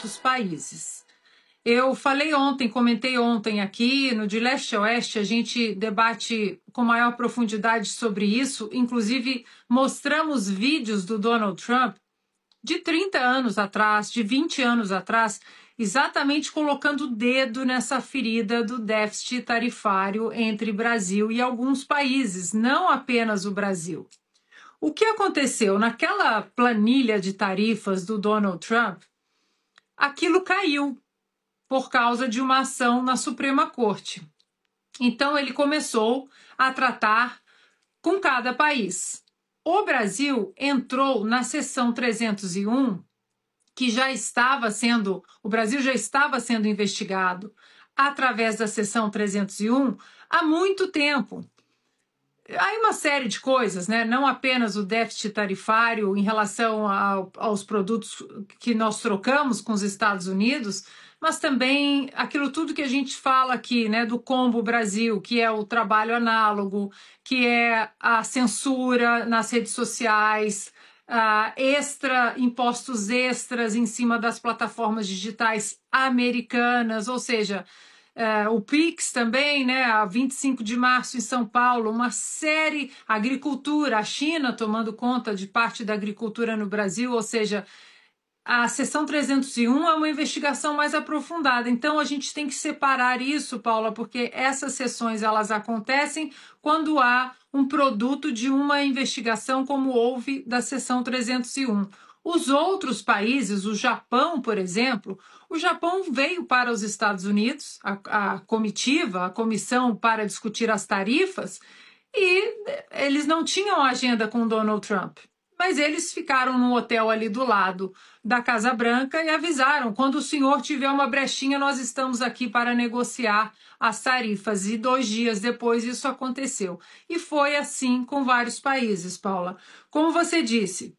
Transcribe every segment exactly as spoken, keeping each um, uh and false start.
outros países. Eu falei ontem, comentei ontem aqui, no De Leste a Oeste, a gente debate com maior profundidade sobre isso, inclusive mostramos vídeos do Donald Trump de trinta anos atrás, de vinte anos atrás, exatamente colocando o dedo nessa ferida do déficit tarifário entre Brasil e alguns países, não apenas o Brasil. O que aconteceu? Naquela planilha de tarifas do Donald Trump, aquilo caiu por causa de uma ação na Suprema Corte. Então, ele começou a tratar com cada país. O Brasil entrou na seção trezentos e um, que já estava sendo, o Brasil já estava sendo investigado através da seção trezentos e um há muito tempo. Há uma série de coisas, né? Não apenas o déficit tarifário em relação ao, aos produtos que nós trocamos com os Estados Unidos, mas também aquilo tudo que a gente fala aqui, né, do Combo Brasil, que é o trabalho análogo, que é a censura nas redes sociais, uh, extra, impostos extras em cima das plataformas digitais americanas, ou seja, Uh, o Pix também, né, a vinte e cinco de março em São Paulo, uma série, agricultura, a China tomando conta de parte da agricultura no Brasil, ou seja, a seção trezentos e um é uma investigação mais aprofundada. Então, a gente tem que separar isso, Paula, porque essas sessões elas acontecem quando há um produto de uma investigação como houve da seção trezentos e um. Os outros países, o Japão, por exemplo, o Japão veio para os Estados Unidos, a, a comitiva, a comissão para discutir as tarifas, e eles não tinham agenda com Donald Trump, mas eles ficaram num hotel ali do lado da Casa Branca e avisaram, quando o senhor tiver uma brechinha, nós estamos aqui para negociar as tarifas. E dois dias depois isso aconteceu. E foi assim com vários países, Paula. Como você disse,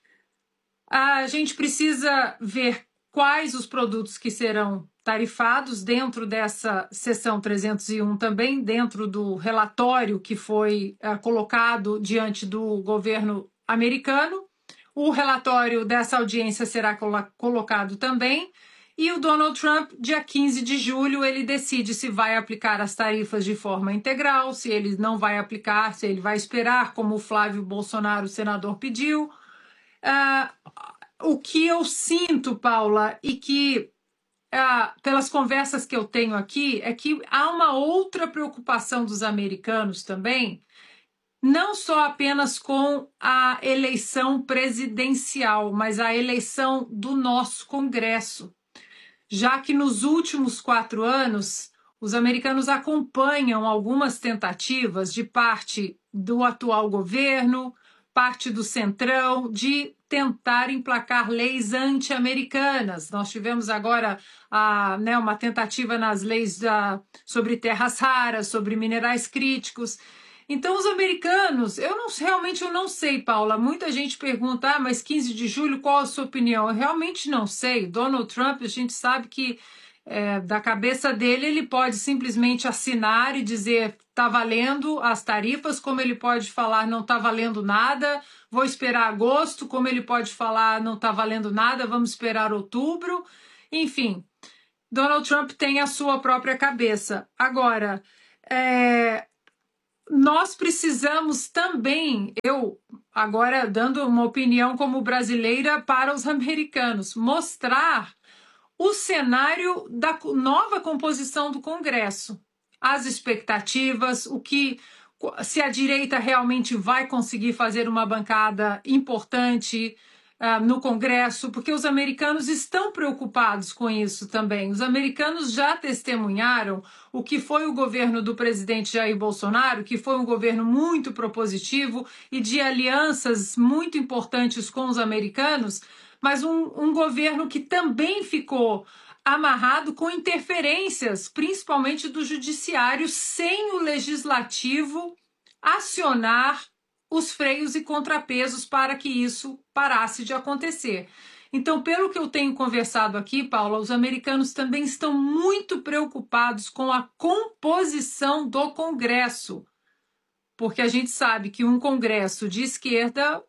a gente precisa ver quais os produtos que serão tarifados dentro dessa seção trezentos e um também, dentro do relatório que foi uh, colocado diante do governo americano. O relatório dessa audiência será colo- colocado também. E o Donald Trump, dia quinze de julho, ele decide se vai aplicar as tarifas de forma integral, se ele não vai aplicar, se ele vai esperar, como o Flávio Bolsonaro, o senador, pediu. Uh, o que eu sinto, Paula, e que uh, pelas conversas que eu tenho aqui, é que há uma outra preocupação dos americanos também, não só apenas com a eleição presidencial, mas a eleição do nosso Congresso, já que nos últimos quatro anos os americanos acompanham algumas tentativas de parte do atual governo, parte do Centrão, de tentar emplacar leis anti-americanas. Nós tivemos agora a, né, uma tentativa nas leis da, sobre terras raras, sobre minerais críticos. Então, os americanos, eu não, realmente eu não sei, Paula, muita gente pergunta, ah, mas quinze de julho, qual a sua opinião? Eu realmente não sei. Donald Trump, a gente sabe que É, da cabeça dele, ele pode simplesmente assinar e dizer está valendo as tarifas, como ele pode falar não está valendo nada, vou esperar agosto, como ele pode falar não está valendo nada, vamos esperar outubro. Enfim, Donald Trump tem a sua própria cabeça. Agora, é, nós precisamos também, eu agora dando uma opinião como brasileira para os americanos, mostrar o cenário da nova composição do Congresso, as expectativas, o que, se a direita realmente vai conseguir fazer uma bancada importante uh, no Congresso, porque os americanos estão preocupados com isso também. Os americanos já testemunharam o que foi o governo do presidente Jair Bolsonaro, que foi um governo muito propositivo e de alianças muito importantes com os americanos, mas um, um governo que também ficou amarrado com interferências, principalmente do judiciário, sem o legislativo acionar os freios e contrapesos para que isso parasse de acontecer. Então, pelo que eu tenho conversado aqui, Paula, os americanos também estão muito preocupados com a composição do Congresso, porque a gente sabe que um Congresso de esquerda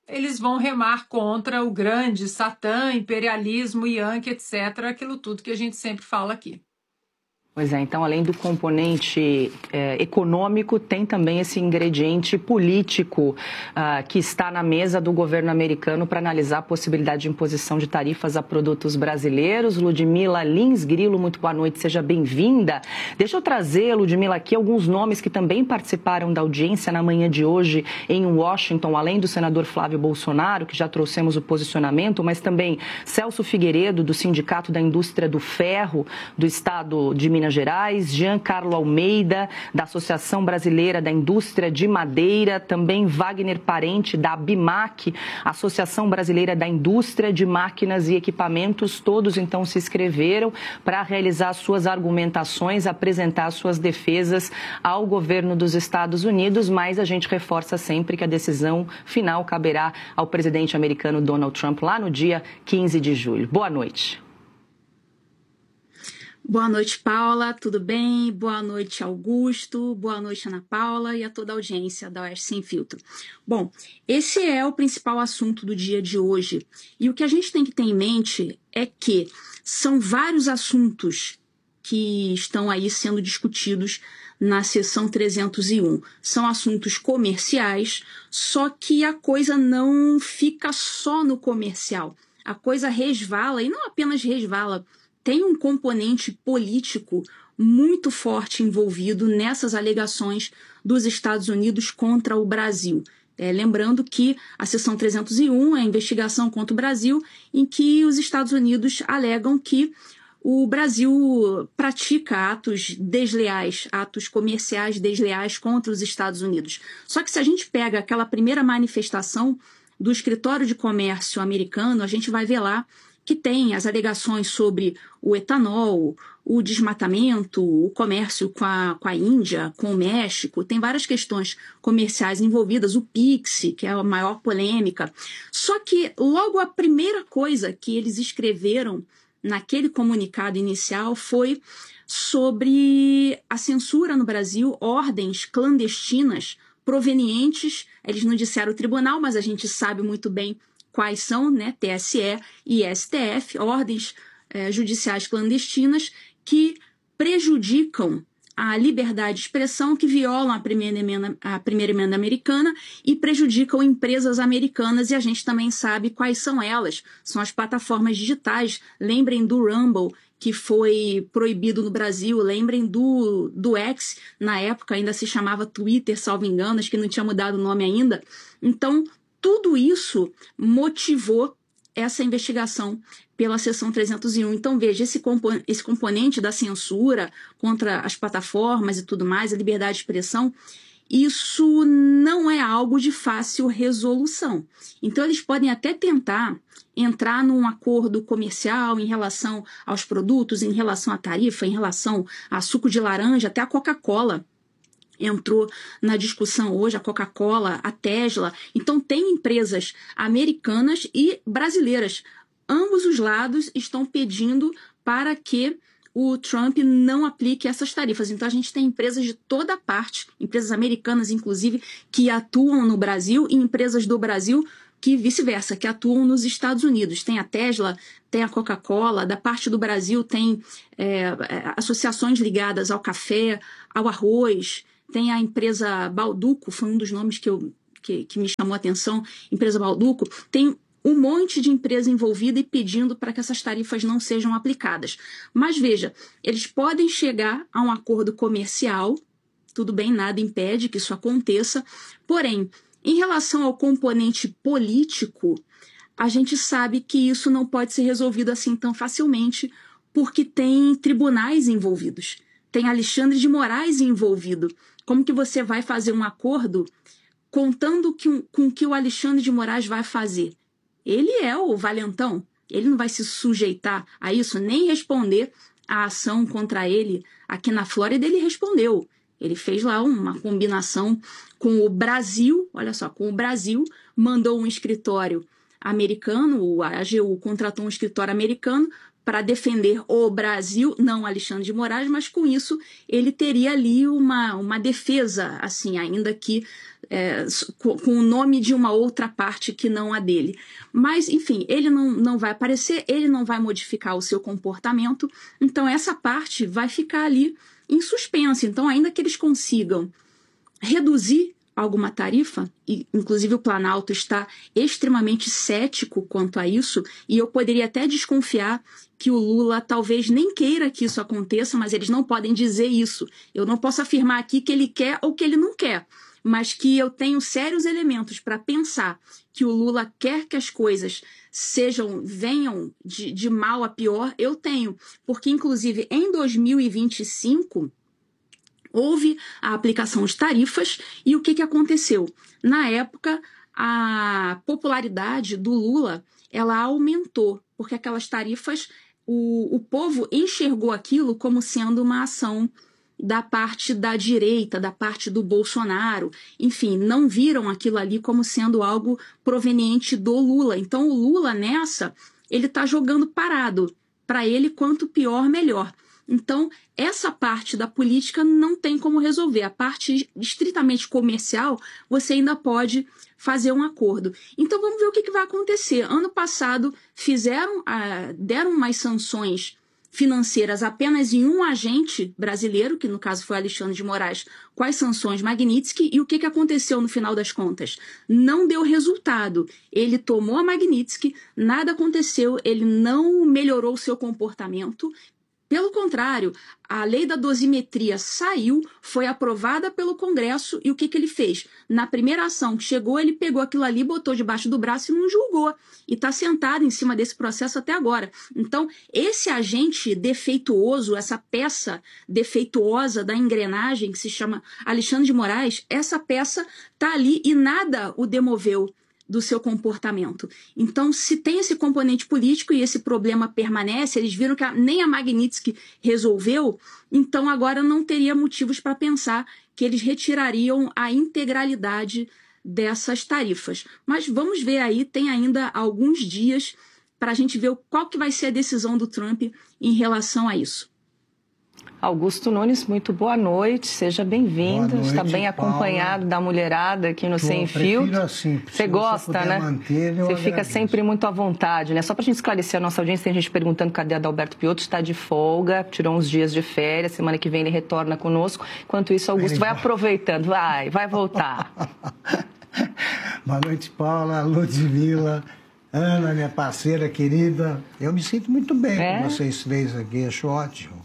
eles vão remar contra o grande Satã, imperialismo, Yankee, etcétera, aquilo tudo que a gente sempre fala aqui. Pois é, então além do componente é, econômico, tem também esse ingrediente político uh, que está na mesa do governo americano para analisar a possibilidade de imposição de tarifas a produtos brasileiros. Ludmila Lins Grilo, muito boa noite, seja bem-vinda. Deixa eu trazer, Ludmila, aqui alguns nomes que também participaram da audiência na manhã de hoje em Washington, além do senador Flávio Bolsonaro, que já trouxemos o posicionamento, mas também Celso Figueiredo, do Sindicato da Indústria do Ferro, do estado de Minas Gerais, Jean Carlo Almeida, da Associação Brasileira da Indústria de Madeira, também Wagner Parente, da ABIMAC, Associação Brasileira da Indústria de Máquinas e Equipamentos. Todos, então, se inscreveram para realizar suas argumentações, apresentar suas defesas ao governo dos Estados Unidos, mas a gente reforça sempre que a decisão final caberá ao presidente americano Donald Trump lá no dia quinze de julho. Boa noite. Boa noite, Paula, tudo bem? Boa noite, Augusto, boa noite, Ana Paula e a toda a audiência da Oeste Sem Filtro. Bom, esse é o principal assunto do dia de hoje e o que a gente tem que ter em mente é que são vários assuntos que estão aí sendo discutidos na seção trezentos e um. São assuntos comerciais, só que a coisa não fica só no comercial. A coisa resvala, e não apenas resvala, tem um componente político muito forte envolvido nessas alegações dos Estados Unidos contra o Brasil. É, lembrando que a seção trezentos e um é a investigação contra o Brasil, em que os Estados Unidos alegam que o Brasil pratica atos desleais, atos comerciais desleais contra os Estados Unidos. Só que se a gente pega aquela primeira manifestação do Escritório de Comércio americano, a gente vai ver lá que tem as alegações sobre o etanol, o desmatamento, o comércio com a, com a Índia, com o México, tem várias questões comerciais envolvidas, o Pix, que é a maior polêmica. Só que logo a primeira coisa que eles escreveram naquele comunicado inicial foi sobre a censura no Brasil, ordens clandestinas provenientes, eles não disseram o tribunal, mas a gente sabe muito bem quais são, né, T S E e S T F, ordens eh, judiciais clandestinas que prejudicam a liberdade de expressão, que violam a primeira emenda, a primeira emenda americana e prejudicam empresas americanas, e a gente também sabe quais são elas. São as plataformas digitais. Lembrem do Rumble, que foi proibido no Brasil. Lembrem do, do X, na época ainda se chamava Twitter, salvo engano, acho que não tinha mudado o nome ainda. Então, tudo isso motivou essa investigação pela seção trezentos e um. Então, veja, esse, compo esse componente da censura contra as plataformas e tudo mais, a liberdade de expressão, isso não é algo de fácil resolução. Então, eles podem até tentar entrar num acordo comercial em relação aos produtos, em relação à tarifa, em relação a suco de laranja, até a Coca-Cola entrou na discussão hoje, a Coca-Cola, a Tesla. Então, tem empresas americanas e brasileiras. Ambos os lados estão pedindo para que o Trump não aplique essas tarifas. Então, a gente tem empresas de toda parte, empresas americanas, inclusive, que atuam no Brasil, e empresas do Brasil que vice-versa, que atuam nos Estados Unidos. Tem a Tesla, tem a Coca-Cola, da parte do Brasil tem é, associações ligadas ao café, ao arroz. Tem a empresa Balduco, foi um dos nomes que, eu, que, que me chamou a atenção, empresa Balduco. Tem um monte de empresa envolvida e pedindo para que essas tarifas não sejam aplicadas. Mas veja, eles podem chegar a um acordo comercial, tudo bem, nada impede que isso aconteça, porém, em relação ao componente político, a gente sabe que isso não pode ser resolvido assim tão facilmente, porque tem tribunais envolvidos, tem Alexandre de Moraes envolvido. Como que você vai fazer um acordo contando que, com o que o Alexandre de Moraes vai fazer? Ele é o valentão, ele não vai se sujeitar a isso, nem responder a ação contra ele. Aqui na Flórida ele respondeu, ele fez lá uma combinação com o Brasil, olha só, com o Brasil, mandou um escritório americano, a AGU contratou um escritório americano para defender o Brasil, não Alexandre de Moraes, mas com isso ele teria ali uma, uma defesa, assim, ainda que é, com, com o nome de uma outra parte que não a dele. Mas, enfim, ele não, não vai aparecer, ele não vai modificar o seu comportamento, então essa parte vai ficar ali em suspenso. Então, ainda que eles consigam reduzir alguma tarifa, e inclusive o Planalto está extremamente cético quanto a isso, e eu poderia até desconfiar que o Lula talvez nem queira que isso aconteça, mas eles não podem dizer isso. Eu não posso afirmar aqui que ele quer ou que ele não quer, mas que eu tenho sérios elementos para pensar que o Lula quer que as coisas sejam, venham de, de mal a pior, eu tenho. Porque, inclusive, em dois mil e vinte e cinco... houve a aplicação de tarifas e o que, que aconteceu? Na época, a popularidade do Lula ela aumentou, porque aquelas tarifas, o, o povo enxergou aquilo como sendo uma ação da parte da direita, da parte do Bolsonaro. Enfim, não viram aquilo ali como sendo algo proveniente do Lula. Então, o Lula, nessa, ele está jogando parado. Para ele, quanto pior, melhor. Então, essa parte da política não tem como resolver. A parte estritamente comercial, você ainda pode fazer um acordo. Então, vamos ver o que, que vai acontecer. Ano passado, fizeram, ah, deram umas sanções financeiras apenas em um agente brasileiro, que no caso foi Alexandre de Moraes, com as sanções Magnitsky, e o que, que aconteceu no final das contas? Não deu resultado. Ele tomou a Magnitsky, nada aconteceu, ele não melhorou o seu comportamento. Pelo contrário, a lei da dosimetria saiu, foi aprovada pelo Congresso e o que, que ele fez? Na primeira ação que chegou, ele pegou aquilo ali, botou debaixo do braço e não julgou. E está sentado em cima desse processo até agora. Então, esse agente defeituoso, essa peça defeituosa da engrenagem que se chama Alexandre de Moraes, essa peça está ali e nada o demoveu do seu comportamento. Então, se tem esse componente político e esse problema permanece, eles viram que a, nem a Magnitsky resolveu, então agora não teria motivos para pensar que eles retirariam a integralidade dessas tarifas. Mas vamos ver aí, tem ainda alguns dias para a gente ver qual que vai ser a decisão do Trump em relação a isso. Augusto Nunes, muito boa noite, seja bem-vindo. Está bem acompanhado Paula, da mulherada aqui no Tô, Sem Filtro. Assim, você gosta, né? Manter, você fica agradeço. Sempre muito à vontade, né? Só para a gente esclarecer a nossa audiência, tem gente perguntando cadê a Adalberto Piotto, está de folga, tirou uns dias de férias, semana que vem ele retorna conosco. Enquanto isso, Augusto ele vai já... aproveitando, vai, vai voltar. Boa noite, Paula, Ludmila, Ana, minha parceira querida. Eu me sinto muito bem é? com vocês três aqui, acho ótimo.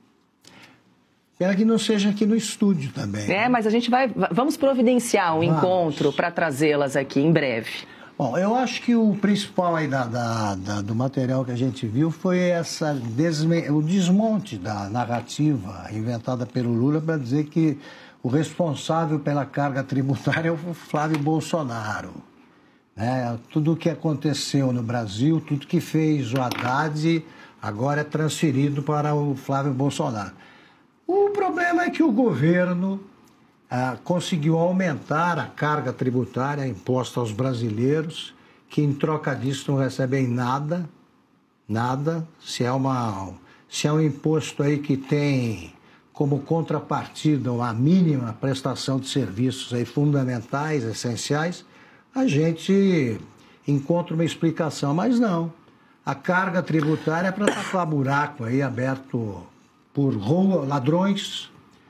Espero que não seja aqui no estúdio também. É, mas a gente vai... Vamos providenciar um vamos. encontro para trazê-las aqui em breve. Bom, eu acho que o principal aí da, da, da, do material que a gente viu foi essa desme, o desmonte da narrativa inventada pelo Lula para dizer que o responsável pela carga tributária é o Flávio Bolsonaro. Né? Tudo o que aconteceu no Brasil, tudo que fez o Haddad, agora é transferido para o Flávio Bolsonaro. O problema é que o governo ah, conseguiu aumentar a carga tributária imposta aos brasileiros, que em troca disso não recebem nada, nada. Se é, uma, se é um imposto aí que tem como contrapartida uma mínima prestação de serviços aí fundamentais, essenciais, a gente encontra uma explicação, mas não. A carga tributária é para tapar buraco aí aberto por ladrões,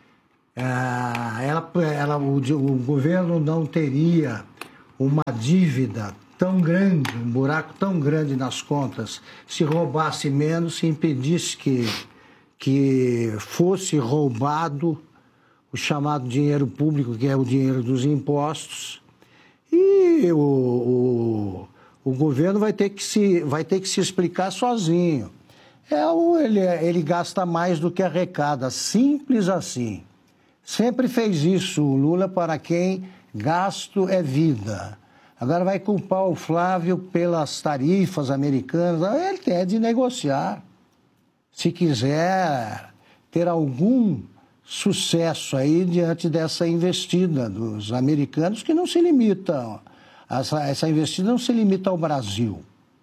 ela, ela, o, o governo não teria uma dívida tão grande, um buraco tão grande nas contas, se roubasse menos, se impedisse que, que fosse roubado o chamado dinheiro público, que é o dinheiro dos impostos, e o, o, o governo vai ter, que se, vai ter que se explicar sozinho. É, ele, ele gasta mais do que arrecada, simples assim. Sempre fez isso o Lula, para quem gasto é vida. Agora vai culpar o Flávio pelas tarifas americanas, ele tem de negociar. Se quiser ter algum sucesso aí diante dessa investida dos americanos, que não se limitam essa, essa investida não se limita ao Brasil.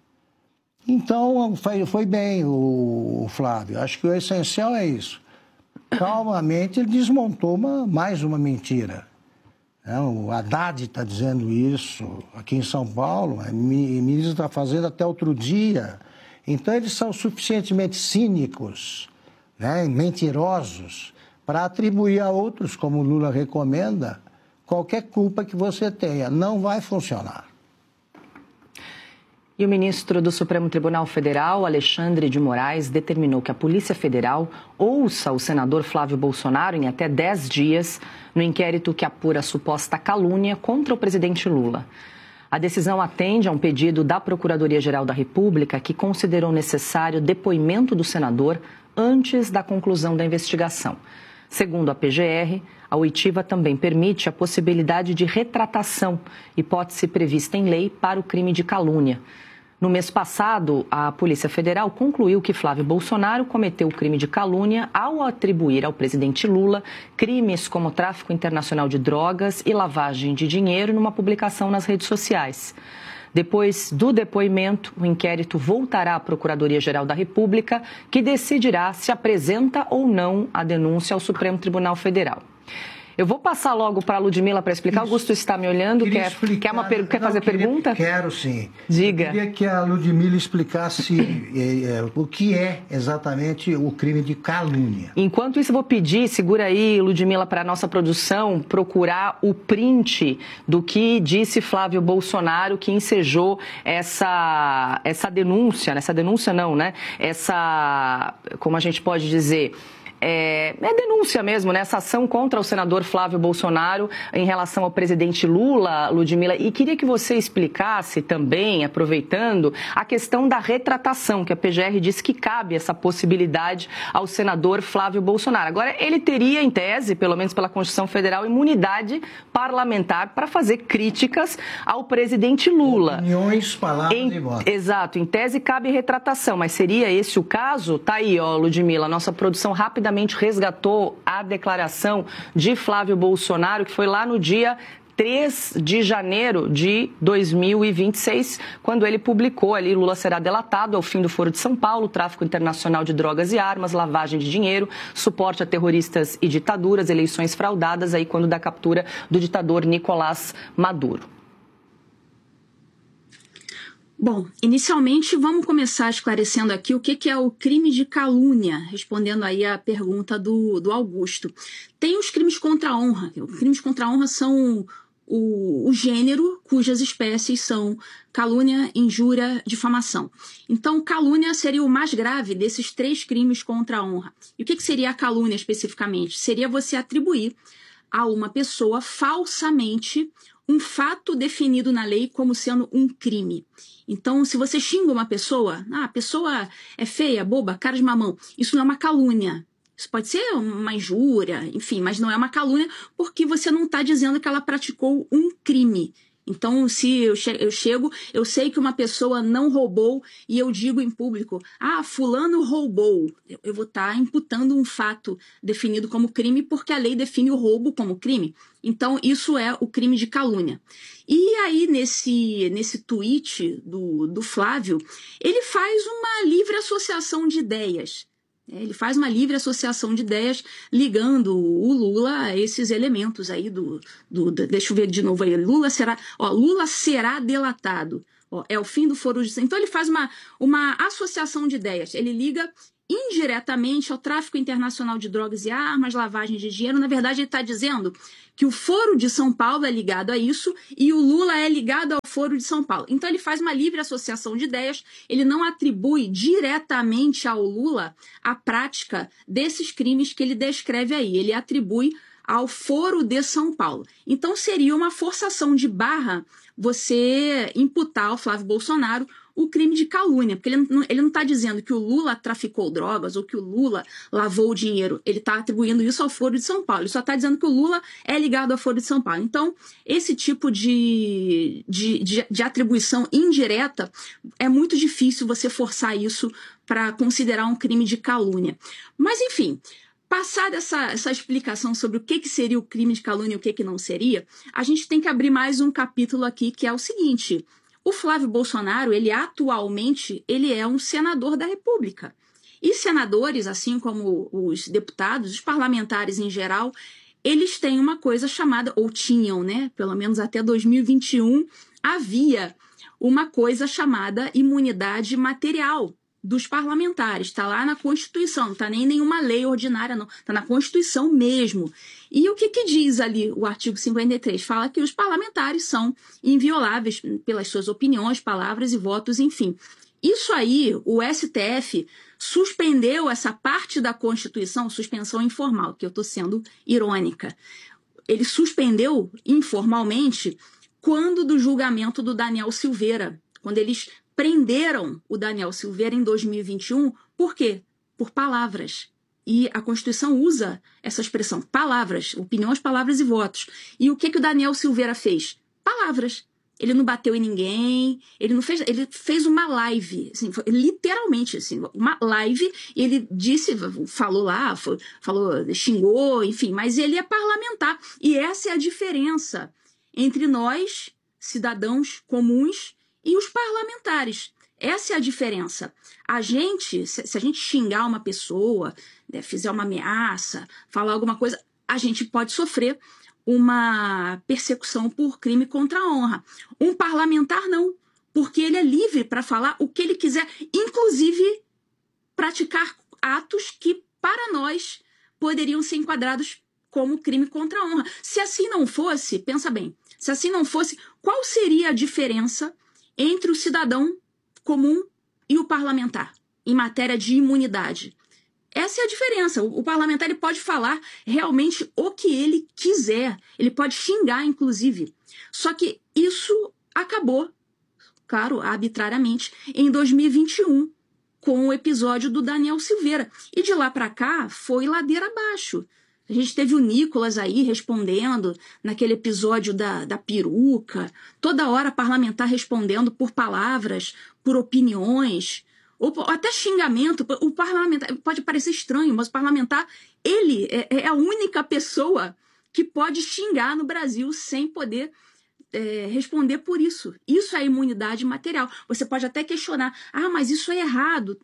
Então, foi, foi bem o, o Flávio. Acho que o essencial é isso. Calmamente, ele desmontou uma, mais uma mentira. É, o Haddad está dizendo isso aqui em São Paulo, o ministro está fazendo até outro dia. Então, eles são suficientemente cínicos, né, mentirosos, para atribuir a outros, como o Lula recomenda, qualquer culpa que você tenha. Não vai funcionar. E o ministro do Supremo Tribunal Federal, Alexandre de Moraes, determinou que a Polícia Federal ouça o senador Flávio Bolsonaro em até dez dias no inquérito que apura a suposta calúnia contra o presidente Lula. A decisão atende a um pedido da Procuradoria-Geral da República, que considerou necessário depoimento do senador antes da conclusão da investigação. Segundo a P G R, a oitiva também permite a possibilidade de retratação, hipótese prevista em lei para o crime de calúnia. No mês passado, a Polícia Federal concluiu que Flávio Bolsonaro cometeu o crime de calúnia ao atribuir ao presidente Lula crimes como tráfico internacional de drogas e lavagem de dinheiro numa publicação nas redes sociais. Depois do depoimento, o inquérito voltará à Procuradoria-Geral da República, que decidirá se apresenta ou não a denúncia ao Supremo Tribunal Federal. Eu vou passar logo para a Ludmila para explicar. Isso. Augusto está me olhando. Quer, explicar, quer, uma per... quer fazer não, queria, pergunta? Quero, sim. Diga. Eu queria que a Ludmila explicasse é, é, o que é exatamente o crime de calúnia. Enquanto isso, eu vou pedir, segura aí, Ludmila, para a nossa produção, procurar o print do que disse Flávio Bolsonaro, que ensejou essa, essa denúncia, essa denúncia não, né? Essa, como a gente pode dizer... É, é denúncia mesmo, né? Essa ação contra o senador Flávio Bolsonaro em relação ao presidente Lula, Ludmila. E queria que você explicasse também, aproveitando, a questão da retratação, que a P G R disse que cabe essa possibilidade ao senador Flávio Bolsonaro. Agora, ele teria, em tese, pelo menos pela Constituição Federal, imunidade parlamentar para fazer críticas ao presidente Lula. Opiniões, palavras em, e votos. Exato. Em tese, cabe retratação, mas seria esse o caso? Tá aí, ó, Ludmila, nossa produção rapidamente resgatou a declaração de Flávio Bolsonaro, que foi lá no dia três de janeiro de dois mil e vinte e seis, quando ele publicou ali: Lula será delatado ao fim do Foro de São Paulo, tráfico internacional de drogas e armas, lavagem de dinheiro, suporte a terroristas e ditaduras, eleições fraudadas, aí quando da captura do ditador Nicolás Maduro. Bom, inicialmente vamos começar esclarecendo aqui o que, que é o crime de calúnia, respondendo aí a pergunta do, do Augusto. Tem os crimes contra a honra. Os crimes contra a honra são o, o gênero cujas espécies são calúnia, injúria, difamação. Então, calúnia seria o mais grave desses três crimes contra a honra. E o que, que seria a calúnia especificamente? Seria você atribuir a uma pessoa falsamente um fato definido na lei como sendo um crime. Então, se você xinga uma pessoa, ah, a pessoa é feia, boba, cara de mamão, isso não é uma calúnia. Isso pode ser uma injúria, enfim, mas não é uma calúnia porque você não está dizendo que ela praticou um crime. Então, se eu, che- eu chego, eu sei que uma pessoa não roubou e eu digo em público, ah, fulano roubou. Eu, eu vou estar tá imputando um fato definido como crime porque a lei define o roubo como crime. Então, isso é o crime de calúnia. E aí, nesse, nesse tweet do, do Flávio, ele faz uma livre associação de ideias. Ele faz uma livre associação de ideias ligando o Lula a esses elementos aí do, do, do deixa eu ver de novo aí, Lula será, ó, Lula será delatado, ó, é o fim do foro de... Então ele faz uma, uma associação de ideias, ele liga indiretamente ao tráfico internacional de drogas e armas, lavagem de dinheiro. Na verdade, ele está dizendo que o Foro de São Paulo é ligado a isso e o Lula é ligado ao Foro de São Paulo. Então, ele faz uma livre associação de ideias, ele não atribui diretamente ao Lula a prática desses crimes que ele descreve aí, ele atribui ao Foro de São Paulo. Então, seria uma forçação de barra você imputar ao Flávio Bolsonaro o crime de calúnia, porque ele não, ele não está dizendo que o Lula traficou drogas ou que o Lula lavou o dinheiro, ele está atribuindo isso ao Foro de São Paulo, ele só está dizendo que o Lula é ligado ao Foro de São Paulo. Então, esse tipo de, de, de, de atribuição indireta, é muito difícil você forçar isso para considerar um crime de calúnia. Mas, enfim, passada essa, essa explicação sobre o que, que seria o crime de calúnia e o que, que não seria, a gente tem que abrir mais um capítulo aqui, que é o seguinte: o Flávio Bolsonaro, ele atualmente, ele é um senador da República. E senadores, assim como os deputados, os parlamentares em geral, eles têm uma coisa chamada, ou tinham, né? Pelo menos até dois mil e vinte e um, havia uma coisa chamada imunidade material dos parlamentares. Está lá na Constituição, não está nem em nenhuma lei ordinária, não. Está na Constituição mesmo. E o que, que diz ali o artigo cinquenta e três? Fala que os parlamentares são invioláveis pelas suas opiniões, palavras e votos, enfim. Isso aí, o S T F suspendeu essa parte da Constituição, suspensão informal, que eu estou sendo irônica. Ele suspendeu informalmente quando do julgamento do Daniel Silveira, quando eles prenderam o Daniel Silveira em dois mil e vinte e um. Por quê? Por palavras. E a Constituição usa essa expressão, palavras, opiniões, palavras e votos. E o que, que o Daniel Silveira fez? Palavras. Ele não bateu em ninguém, ele não fez, ele fez uma live, assim, literalmente, assim, uma live, e ele disse, falou lá, falou, xingou, enfim, mas ele é parlamentar. E essa é a diferença entre nós, cidadãos comuns, e os parlamentares. Essa é a diferença. A gente, se a gente xingar uma pessoa, né, fizer uma ameaça, falar alguma coisa, a gente pode sofrer uma persecução por crime contra a honra. Um parlamentar não, porque ele é livre para falar o que ele quiser, inclusive praticar atos que, para nós, poderiam ser enquadrados como crime contra a honra. Se assim não fosse, pensa bem, se assim não fosse, qual seria a diferença entre o cidadão comum e o parlamentar em matéria de imunidade? Essa é a diferença. O, o parlamentar ele pode falar realmente o que ele quiser. Ele pode xingar, inclusive. Só que isso acabou, claro, arbitrariamente, em dois mil e vinte e um, com o episódio do Daniel Silveira. E de lá para cá foi ladeira abaixo. A gente teve o Nicolas aí respondendo naquele episódio da, da peruca. Toda hora parlamentar respondendo por palavras, por opiniões, ou até xingamento. O parlamentar pode parecer estranho, mas o parlamentar, ele é, é a única pessoa que pode xingar no Brasil sem poder é, responder por isso. Isso é imunidade material. Você pode até questionar, ah, mas isso é errado.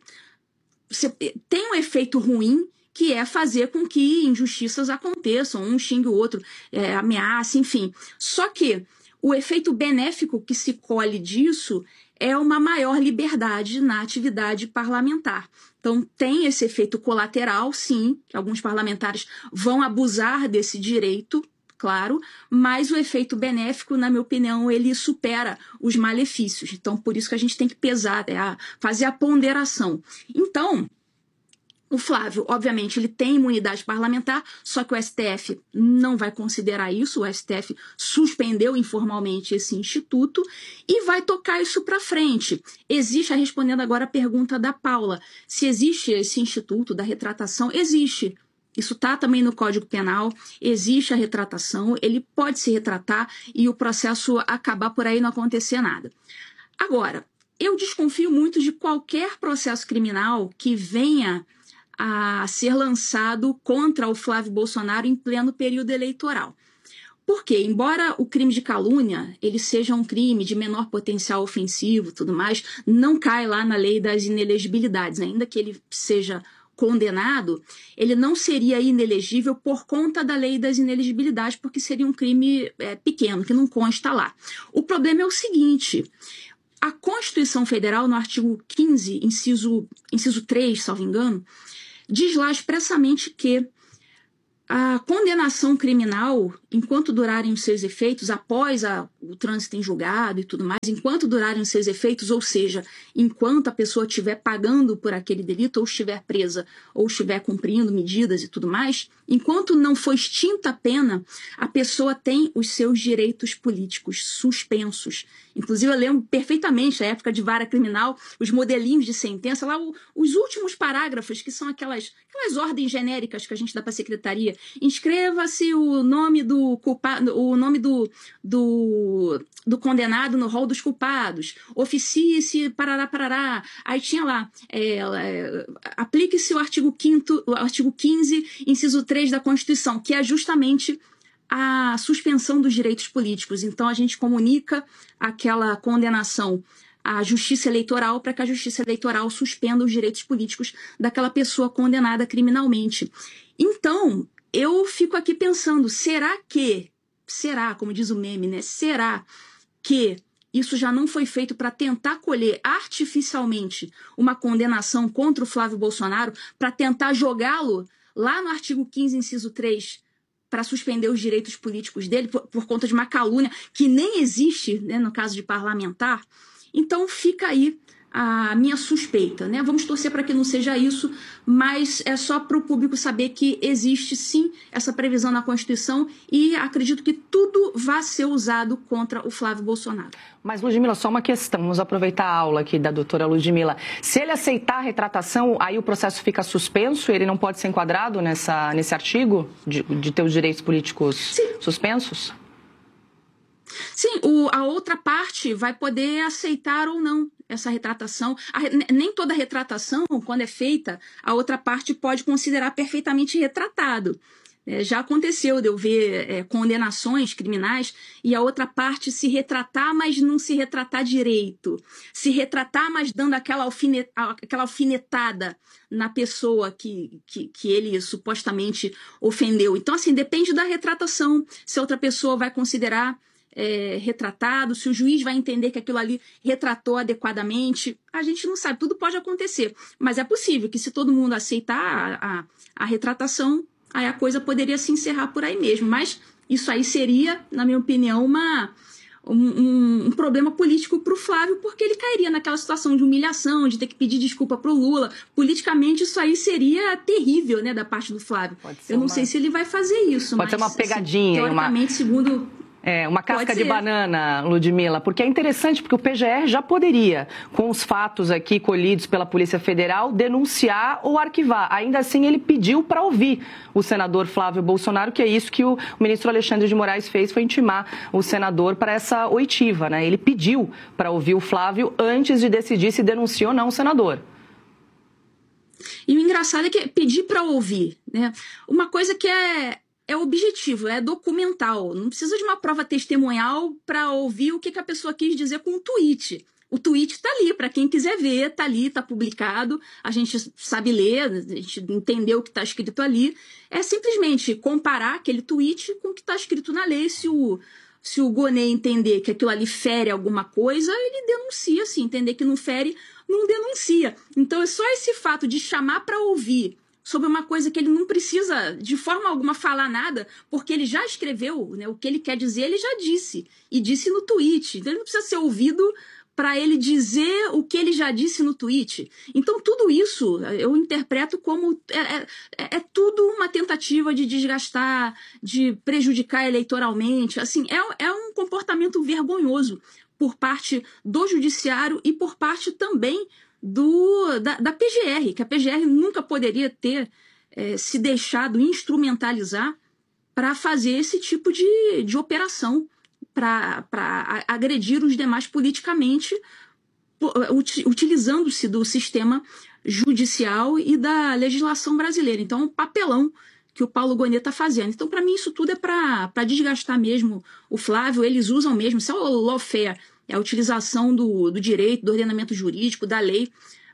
Você tem um efeito ruim, que é fazer com que injustiças aconteçam, um xingue o outro, é, ameaça, enfim. Só que o efeito benéfico que se colhe disso é uma maior liberdade na atividade parlamentar. Então, tem esse efeito colateral, sim, que alguns parlamentares vão abusar desse direito, claro, mas o efeito benéfico, na minha opinião, ele supera os malefícios. Então, por isso que a gente tem que pesar, é, fazer a ponderação. Então, o Flávio, obviamente, ele tem imunidade parlamentar, só que o S T F não vai considerar isso, o S T F suspendeu informalmente esse instituto e vai tocar isso para frente. Existe, respondendo agora a pergunta da Paula, se existe esse instituto da retratação, existe. Isso está também no Código Penal, existe a retratação, ele pode se retratar e o processo acabar por aí não acontecer nada. Agora, eu desconfio muito de qualquer processo criminal que venha a ser lançado contra o Flávio Bolsonaro em pleno período eleitoral. Porque, embora o crime de calúnia ele seja um crime de menor potencial ofensivo e tudo mais, não cai lá na lei das inelegibilidades, ainda que ele seja condenado, ele não seria inelegível por conta da lei das inelegibilidades, porque seria um crime é, pequeno, que não consta lá. O problema é o seguinte: a Constituição Federal, no artigo quinze, inciso, inciso três, salvo engano, diz lá expressamente que a condenação criminal, enquanto durarem os seus efeitos, após a, o trânsito em julgado e tudo mais, enquanto durarem os seus efeitos, ou seja, enquanto a pessoa estiver pagando por aquele delito, ou estiver presa, ou estiver cumprindo medidas e tudo mais, enquanto não for extinta a pena, a pessoa tem os seus direitos políticos suspensos. Inclusive, eu lembro perfeitamente, na época de vara criminal, os modelinhos de sentença, lá o, os últimos parágrafos, que são aquelas, aquelas ordens genéricas que a gente dá para a secretaria. Inscreva-se o nome do do culpado, o nome do, do, do condenado no rol dos culpados, oficie-se, parará, parará. Aí tinha lá, é, é, aplique-se o artigo quinto, o artigo quinze, inciso três da Constituição, que é justamente a suspensão dos direitos políticos. Então, a gente comunica aquela condenação à Justiça Eleitoral para que a Justiça Eleitoral suspenda os direitos políticos daquela pessoa condenada criminalmente. Então, eu fico aqui pensando, será que, será, como diz o meme, né? Será que isso já não foi feito para tentar colher artificialmente uma condenação contra o Flávio Bolsonaro, para tentar jogá-lo lá no artigo quinze, inciso três, para suspender os direitos políticos dele por, por conta de uma calúnia que nem existe, né, no caso de parlamentar? Então fica aí a minha suspeita, né? Vamos torcer para que não seja isso, mas é só para o público saber que existe sim essa previsão na Constituição e acredito que tudo vai ser usado contra o Flávio Bolsonaro. Mas, Ludmila, só uma questão, vamos aproveitar a aula aqui da doutora Ludmila. Se ele aceitar a retratação, aí o processo fica suspenso, ele não pode ser enquadrado nessa, nesse artigo de, de ter os direitos políticos sim. suspensos? Sim, o, a outra parte vai poder aceitar ou não essa retratação. A, nem toda retratação, quando é feita, a outra parte pode considerar perfeitamente retratado. É, já aconteceu de eu ver é, condenações criminais e a outra parte se retratar, mas não se retratar direito. Se retratar, mas dando aquela, alfinet, aquela alfinetada na pessoa que, que, que ele supostamente ofendeu. Então, assim, depende da retratação, se a outra pessoa vai considerar É, retratado, se o juiz vai entender que aquilo ali retratou adequadamente, a gente não sabe, tudo pode acontecer, mas é possível que se todo mundo aceitar a, a, a retratação, aí a coisa poderia se encerrar por aí mesmo, mas isso aí seria, na minha opinião, uma, um, um, um problema político para o Flávio, porque ele cairia naquela situação de humilhação, de ter que pedir desculpa para o Lula. Politicamente isso aí seria terrível, né, da parte do Flávio. Eu não uma... sei se ele vai fazer isso, pode mas ser uma pegadinha, assim, teoricamente, uma... segundo... É, uma casca de banana, Ludmila, porque é interessante, porque o P G R já poderia, com os fatos aqui colhidos pela Polícia Federal, denunciar ou arquivar. Ainda assim, ele pediu para ouvir o senador Flávio Bolsonaro, que é isso que o ministro Alexandre de Moraes fez, foi intimar o senador para essa oitiva, né? Ele pediu para ouvir o Flávio antes de decidir se denuncia ou não o senador. E o engraçado é que pedir para ouvir, né? Uma coisa que é... é objetivo, é documental. Não precisa de uma prova testemunhal para ouvir o que, que a pessoa quis dizer com um tweet. O tweet está ali, para quem quiser ver, está ali, está publicado, a gente sabe ler, a gente entendeu o que está escrito ali. É simplesmente comparar aquele tweet com o que está escrito na lei. Se o, se o Gonê entender que aquilo ali fere alguma coisa, ele denuncia. Se entender que não fere, não denuncia. Então é só esse fato de chamar para ouvir sobre uma coisa que ele não precisa de forma alguma falar nada, porque ele já escreveu, né, o que ele quer dizer, ele já disse, e disse no tweet. Então ele não precisa ser ouvido para ele dizer o que ele já disse no tweet. Então tudo isso eu interpreto como é, é, é tudo uma tentativa de desgastar, de prejudicar eleitoralmente. Assim, é, é um comportamento vergonhoso por parte do judiciário e por parte também Do, da, da P G R, que a P G R nunca poderia ter é, se deixado instrumentalizar para fazer esse tipo de, de operação, para agredir os demais politicamente, utilizando-se do sistema judicial e da legislação brasileira. Então, é um papelão que o Paulo Gonê está fazendo. Então, para mim, isso tudo é para desgastar mesmo o Flávio. Eles usam mesmo, isso é o lawfare, é a utilização do, do direito, do ordenamento jurídico, da lei,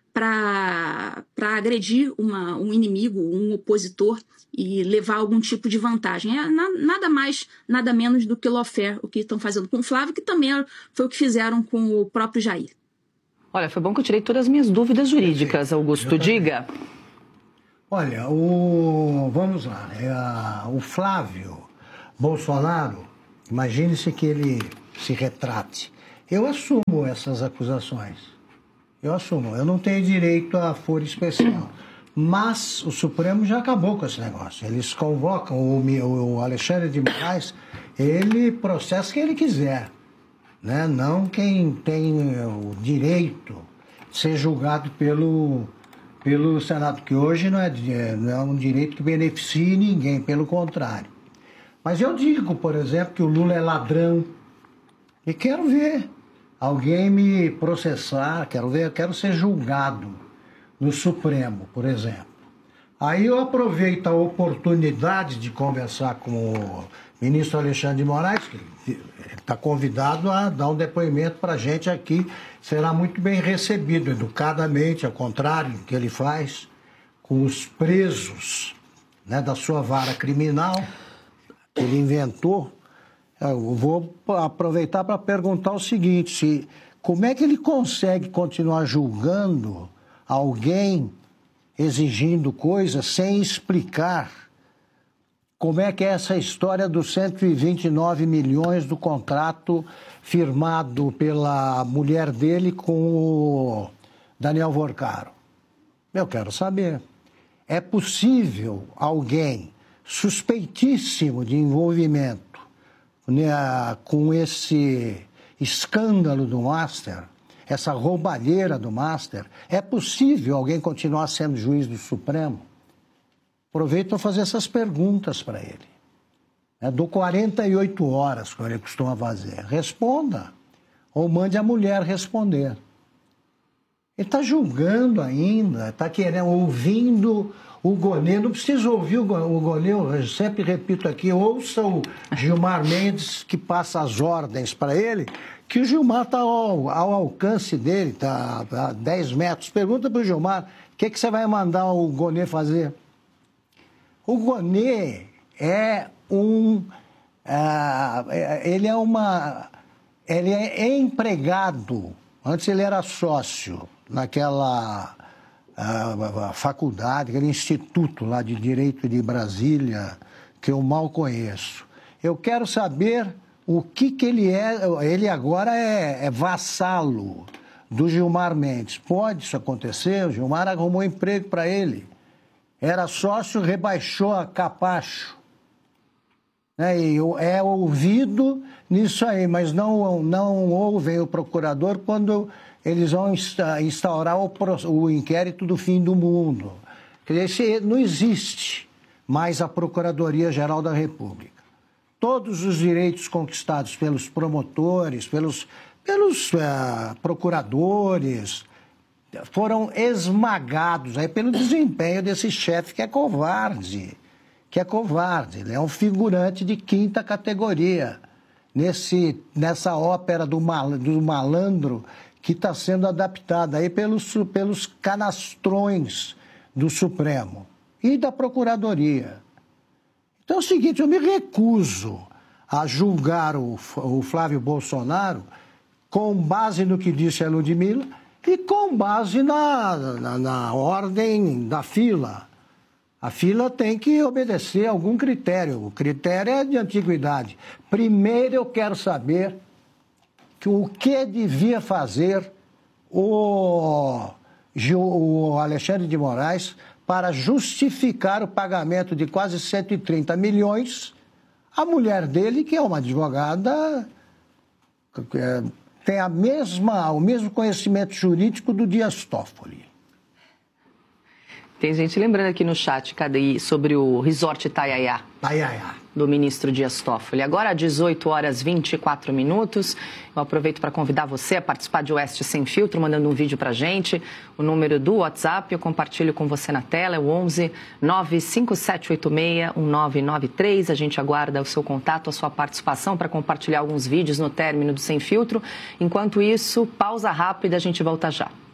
para agredir uma, um inimigo, um opositor e levar algum tipo de vantagem. É na, nada mais, nada menos do que lawfare, o que estão fazendo com o Flávio, que também foi o que fizeram com o próprio Jair. Olha, foi bom que eu tirei todas as minhas dúvidas jurídicas, Augusto. Diga. Olha, o, vamos lá. É a, o Flávio Bolsonaro, imagine-se que ele se retrate. Eu assumo essas acusações. Eu assumo. Eu não tenho direito a foro especial. Mas o Supremo já acabou com esse negócio. Eles convocam o, o Alexandre de Moraes, ele processa quem ele quiser, né? Não quem tem o direito de ser julgado pelo, pelo Senado, que hoje não é, não é um direito que beneficie ninguém, pelo contrário. Mas eu digo, por exemplo, que o Lula é ladrão. E quero ver alguém me processar, quero ver, quero ser julgado no Supremo, por exemplo. Aí eu aproveito a oportunidade de conversar com o ministro Alexandre de Moraes, que está convidado a dar um depoimento para a gente aqui. Será muito bem recebido, educadamente, ao contrário do que ele faz com os presos, né, da sua vara criminal, que ele inventou. Eu vou aproveitar para perguntar o seguinte, se, como é que ele consegue continuar julgando alguém exigindo coisas sem explicar como é que é essa história dos cento e vinte e nove milhões do contrato firmado pela mulher dele com o Daniel Vorcaro? Eu quero saber. É possível alguém suspeitíssimo de envolvimento, né, com esse escândalo do Master, essa roubalheira do Master, é possível alguém continuar sendo juiz do Supremo? Aproveito para fazer essas perguntas para ele. É, dou quarenta e oito horas, como ele costuma fazer. Responda. Ou mande a mulher responder. Ele está julgando ainda, está querendo, ouvindo o Gonê. Não precisa ouvir o Gonê, eu sempre repito aqui, ouça o Gilmar Mendes, que passa as ordens para ele, que o Gilmar está ao, ao alcance dele, está a dez metros. Pergunta para o Gilmar, o que, que você vai mandar o Gonê fazer? O Gonê é um... Uh, ele é uma... Ele é empregado. Antes ele era sócio naquela uh, faculdade, aquele instituto lá de Direito de Brasília, que eu mal conheço. Eu quero saber o que, que ele é. Ele agora é, é vassalo do Gilmar Mendes. Pode isso acontecer? O Gilmar arrumou emprego para ele. Era sócio, rebaixou a capacho. É, e é ouvido nisso aí, mas não, não ouvem o procurador quando eles vão instaurar o, o inquérito do fim do mundo. Quer dizer, não existe mais a Procuradoria-Geral da República. Todos os direitos conquistados pelos promotores, pelos, pelos uh, procuradores, foram esmagados aí pelo desempenho desse chefe que é covarde. que é covarde, ele é um figurante de quinta categoria nesse, nessa ópera do, mal, do malandro que está sendo adaptada aí pelos, pelos canastrões do Supremo e da Procuradoria. Então é o seguinte, eu me recuso a julgar o, o Flávio Bolsonaro com base no que disse a Ludmilla e com base na, na, na ordem da fila. A fila tem que obedecer a algum critério. O critério é de antiguidade. Primeiro eu quero saber que o que devia fazer o, o Alexandre de Moraes para justificar o pagamento de quase cento e trinta milhões à mulher dele, que é uma advogada, tem a mesma, o mesmo conhecimento jurídico do Dias Toffoli. Tem gente lembrando aqui no chat, cadê, sobre o Resort Itaiaia, Itaiaia, do ministro Dias Toffoli. Agora, às dezoito horas e vinte e quatro minutos, eu aproveito para convidar você a participar de Oeste Sem Filtro, mandando um vídeo para a gente. O número do WhatsApp eu compartilho com você na tela, é o onze nove cinco sete oito seis um nove nove três. A gente aguarda o seu contato, a sua participação para compartilhar alguns vídeos no término do Sem Filtro. Enquanto isso, pausa rápida, a gente volta já.